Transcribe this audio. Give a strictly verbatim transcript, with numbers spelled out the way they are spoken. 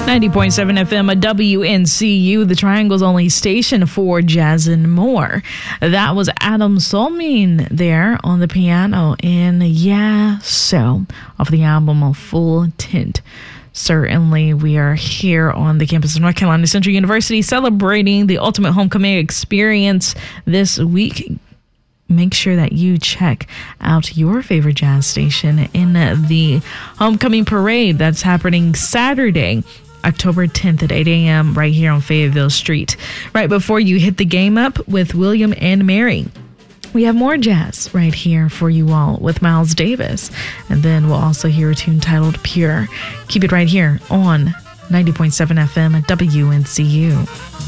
ninety point seven F M, W N C U, the Triangle's only station for jazz and more. That was Adam Solmin there on the piano in Yeah So, off the album Full Tint. Certainly, we are here on the campus of North Carolina Central University celebrating the ultimate homecoming experience this week. Make sure that you check out your favorite jazz station in the homecoming parade that's happening Saturday, October tenth at eight a.m. right here on Fayetteville Street. Right before you hit the game up with William and Mary, we have more jazz right here for you all with Miles Davis. And then we'll also hear a tune titled Pure. Keep it right here on ninety point seven F M at W N C U.